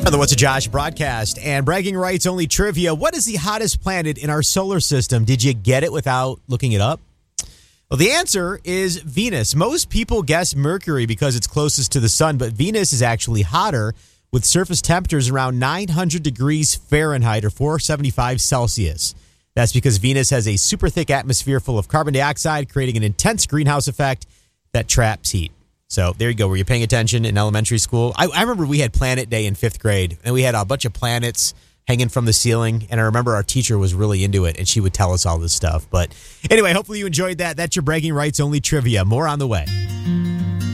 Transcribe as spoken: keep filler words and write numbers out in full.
The What's a Josh broadcast and bragging rights only trivia. What is the hottest planet in our solar system? Did you get it without looking it up? Well, the answer is Venus. Most people guess Mercury because it's closest to the sun, but Venus is actually hotter with surface temperatures around nine hundred degrees Fahrenheit or four seventy-five Celsius. That's because Venus has a super thick atmosphere full of carbon dioxide, creating an intense greenhouse effect that traps heat. So there you go. Were you paying attention in elementary school? I, I remember we had Planet Day in fifth grade, and we had a bunch of planets hanging from the ceiling. And I remember our teacher was really into it, and she would tell us all this stuff. But anyway, hopefully you enjoyed that. That's your bragging rights only trivia. More on the way.